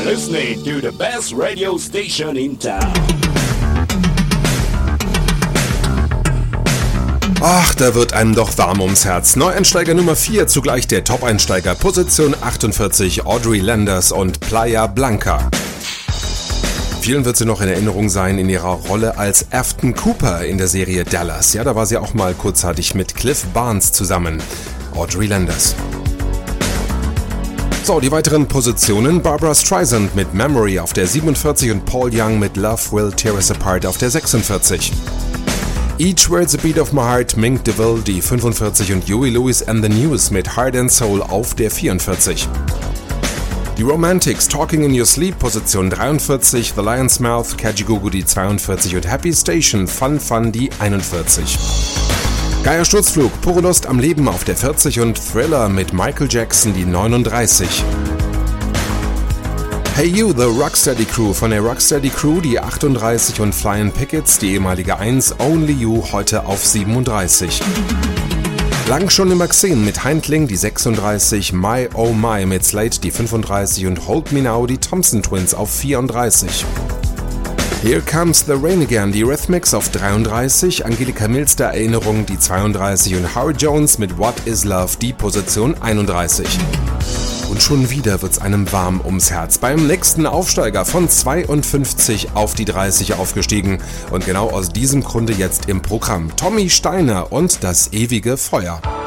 are listening to the best radio station in town. Ach, da wird einem doch warm ums Herz. Neueinsteiger Nummer 4, zugleich der Top-Einsteiger, Position 48, Audrey Landers und Playa Blanca. Vielen wird sie noch in Erinnerung sein in ihrer Rolle als Afton Cooper in der Serie Dallas. Ja, da war sie auch mal kurzzeitig mit Cliff Barnes zusammen. Audrey Landers. So, die weiteren Positionen: Barbra Streisand mit Memory auf der 47 und Paul Young mit Love Will Tear Us Apart auf der 46. Each Word's a Beat of My Heart, Mink DeVille, die 45 und Huey Lewis and the News mit Heart and Soul auf der 44. Die Romantics, Talking in Your Sleep, Position 43, The Lion's Mouth, Kajagoogoo die 42 und Happy Station, Fun Fun die 41. Geier Sturzflug, Pure Lust am Leben auf der 40 und Thriller mit Michael Jackson die 39. Hey You, The Rocksteady Crew von der Rocksteady Crew die 38 und Flying Pickets, die ehemalige 1, Only You heute auf 37. Lang schon immer gesehen mit Heintling die 36, My Oh My mit Slate die 35 und Hold Me Now die Thompson Twins auf 34. Here Comes the Rain Again, die Rhythmics auf 33, Angelika Milster Erinnerung die 32 und Howard Jones mit What Is Love die Position 31. Und schon wieder wird's einem warm ums Herz. Beim nächsten Aufsteiger von 52 auf die 30 aufgestiegen. Und genau aus diesem Grunde jetzt im Programm Tommy Steiner und das ewige Feuer.